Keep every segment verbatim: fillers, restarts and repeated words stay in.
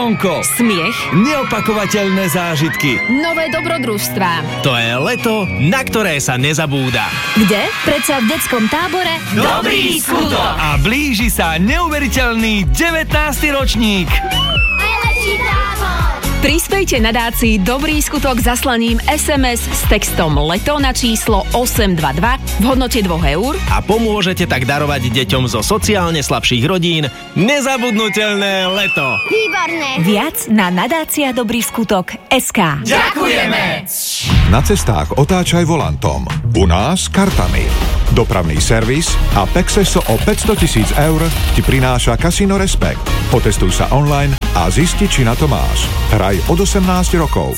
slnko, smiech, neopakovateľné zážitky. nové dobrodružstvá. To je leto, na ktoré sa nezabúda. Kde? Predsa v detskom tábore Dobrý skutok! A blíži sa neuveriteľný devätnásty ročník. Najlepší tábor! Prispejte nadácii Dobrý skutok zaslaním es em es s textom LETO na číslo osem dva dva v hodnote dve eur A pomôžete tak darovať deťom zo sociálne slabších rodín nezabudnutelné leto. Výborné! viac na nadácia Dobrý skutok bodka es ká. Ďakujeme! Na cestách otáčaj volantom. U nás kartami. Dopravný servis a Pexeso o päťsto tisíc eur ti prináša Casino Respect. Otestuj sa online a zisti, či na to máš. Hraj od osemnásť rokov.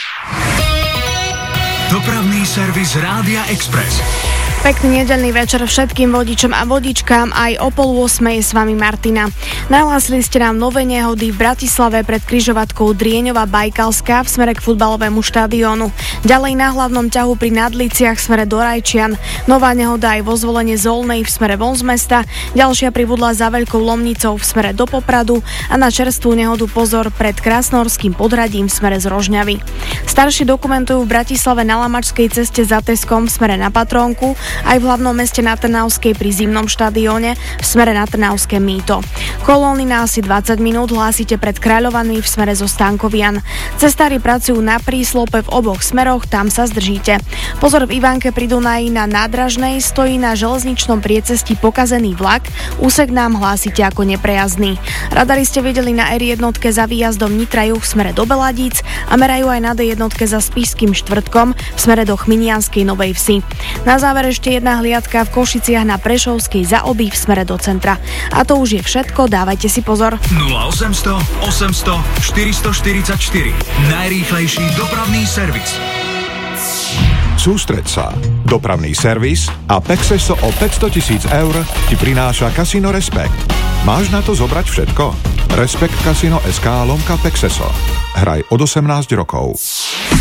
Dopravný servis Rádia Express. Pekný nedeľný večer všetkým vodičom a vodičkám, aj o pol ôsmej je s vami Martina. Nahlásili ste nám nové nehody v Bratislave pred križovatkou Drieňova Bajkalská v smere k futbalovému štadiónu. Ďalej na hlavnom ťahu pri Nadliciach v smere do Rajčian. Nová nehoda aj vo Zvolenie Zolnej v smere von z mesta. Ďalšia pribudla za Veľkou Lomnicou v smere do Popradu a na čerstvú nehodu pozor pred Krásnohorským Podhradím v smere z Rožňavy. Starší dokumentujú v Bratislave na Lamačskej ceste za Teskom v smere na Patrónku, aj v hlavnom meste na Trnavskej pri Zimnom štadióne v smere na Trnavské Mýto. Kolóny na asi dvadsať minút hlásite pred Kráľovanmi v smere zo Stankovian. Cestári pracujú na príslope v oboch smeroch, tam sa zdržíte. Pozor, v Ivánke pri Dunaji na Nádražnej stojí na železničnom priecestí pokazený vlak, úsek nám hlásite ako neprejazdný. Radari ste videli na er jedna za výjazdom Nitra juh v smere do Beladíc a merajú aj na dé jedna za Spišským Štvrtkom v smere do Chminianskej Novej Vsi. Na záver ešte jedna hliadka v Košiciach na Prešovskej za Oby v smere do centra. A to už je všetko, dávajte si pozor. nula osemsto osemsto štyristoštyridsaťštyri. Najrýchlejší dopravný servis. Sústreď sa. Dopravný servis a Pexeso o päťsto tisíc eur ti prináša Casino Respect. Máš na to zobrať všetko? Respekt Casino bodka es ká lomka Pexeso. Hraj od osemnásť rokov.